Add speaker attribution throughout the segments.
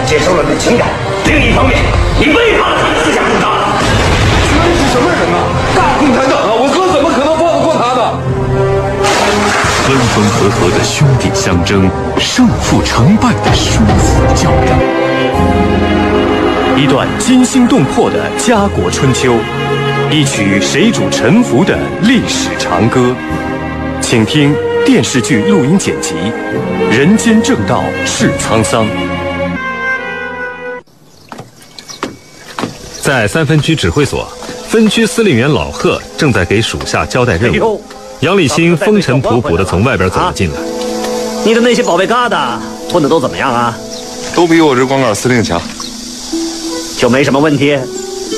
Speaker 1: 接受了你的情感，另一方面，你背叛了他的思想主张。
Speaker 2: 这是什么人啊？大共产党啊！我哥怎么可能放得过他呢？
Speaker 3: 分分合合的兄弟相争，胜负成败的殊死较量，一段惊心动魄的家国春秋，一曲谁主沉浮的历史长歌。请听电视剧录音剪辑《人间正道是沧桑》。在三分区指挥所，分区司令员老贺正在给属下交代任务。杨立新风尘仆仆地从外边走了进来。
Speaker 1: 你的那些保卫疙瘩混得都怎么样啊？
Speaker 2: 都比我这光杆司令强，
Speaker 1: 就没什么问题。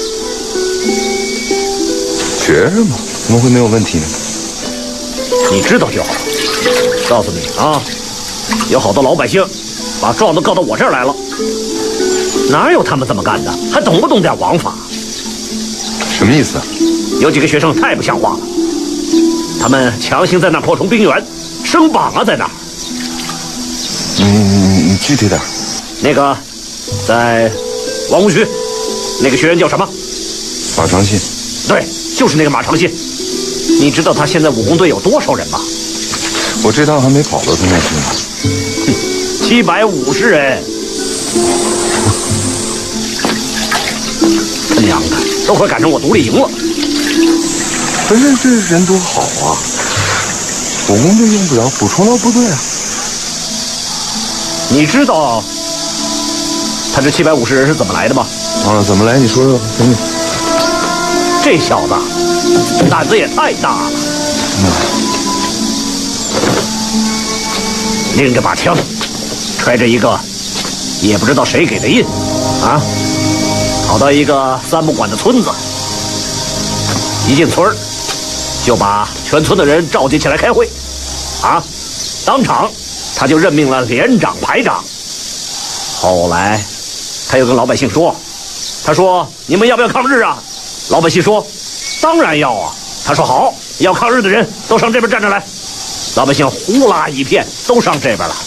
Speaker 2: 学生嘛，怎么会没有问题呢？
Speaker 1: 你知道就好。告诉你啊，有好多老百姓把状都告到我这儿来了，哪有他们这么干的？还懂不懂点王法？
Speaker 2: 什么意思啊？
Speaker 1: 有几个学生太不像话了。他们强行在那扩充兵员，升榜啊，在那儿。
Speaker 2: 你具体点。
Speaker 1: 那个，在王屋区，那个学员叫什么？
Speaker 2: 马长信。
Speaker 1: 对，就是那个马长信。你知道他现在武工队有多少人吗？
Speaker 2: 我这趟还没跑到他那去呢。
Speaker 1: 750人。娘的，都快赶上我独立营了。
Speaker 2: 可是这人多好啊！武工队用不了，补充到部队啊。
Speaker 1: 你知道他这750人是怎么来的吗？
Speaker 2: 啊，怎么来？你说说，听听。
Speaker 1: 这小子胆子也太大了。拎着把枪，揣着一个也不知道谁给的印，啊，跑到一个三不管的村子，一进村就把全村的人召集起来开会，啊，当场他就任命了连长、排长。后来他又跟老百姓说，他说你们要不要抗日啊？老百姓说当然要啊。他说好，要抗日的人都上这边站着来。老百姓呼啦一片都上这边了。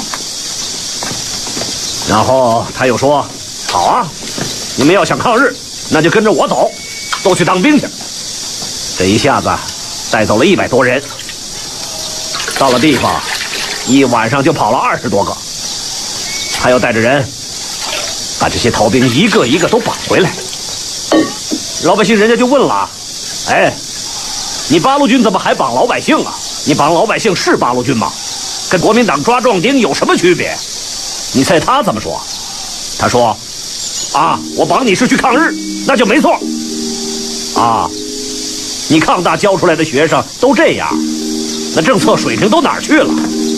Speaker 1: 然后他又说好啊，你们要想抗日，那就跟着我走，都去当兵去。这一下子带走了100多人，到了地方一晚上就跑了20多个，还要带着人把这些逃兵一个一个都绑回来。老百姓人家就问了，哎，你八路军怎么还绑老百姓啊？你绑老百姓是八路军吗？跟国民党抓壮丁有什么区别？你猜他怎么说？他说啊，我绑你是去抗日，那就没错啊。你抗大教出来的学生都这样，那政策水平都哪儿去了？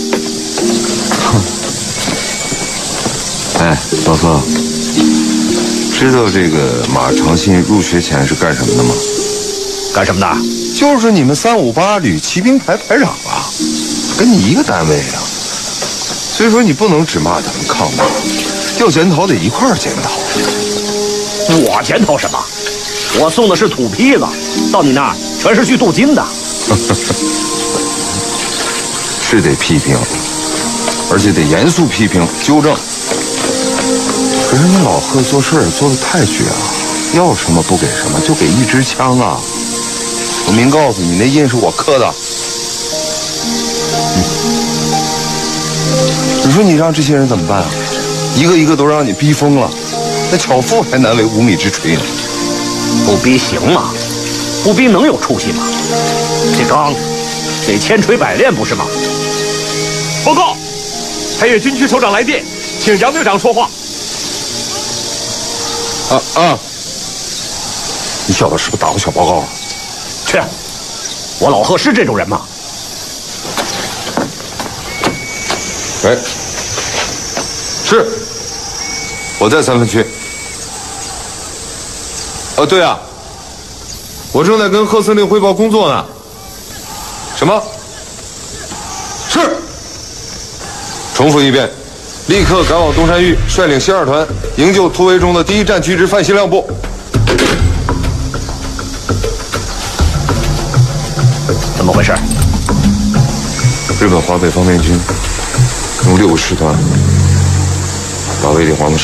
Speaker 2: 哎，老贺，知道这个马长信入学前是干什么的吗？
Speaker 1: 干什么的？
Speaker 2: 就是你们358旅骑兵排排长啊，跟你一个单位啊。所以说你不能只骂他们抗大，要检讨得一块儿检讨。
Speaker 1: 我检讨什么？我送的是土坯子，到你那儿全是去镀金的。
Speaker 2: 是得批评，而且得严肃批评纠正。可是你老贺做事儿做得太绝了，要什么不给什么，就给一支枪啊！我明告诉你，那印是我刻的。你说你让这些人怎么办啊？一个一个都让你逼疯了，那巧妇还难为无米之炊呢。
Speaker 1: 不逼行吗？不逼能有出息吗？这钢得千锤百炼，不是吗？
Speaker 4: 报告，太岳军区首长来电，请杨队长说话。
Speaker 2: 你小子是不是打过小报告啊？
Speaker 1: 去，我老贺是这种人吗？
Speaker 2: 哎，是，我在3分区。对啊，我正在跟贺司令汇报工作呢。什么？是。重复一遍，立刻赶往东山峪，率领新2团营救突围中的第1战区之范新亮部。
Speaker 1: 怎么回事？
Speaker 2: 日本华北方面军用6个师团把卫立煌的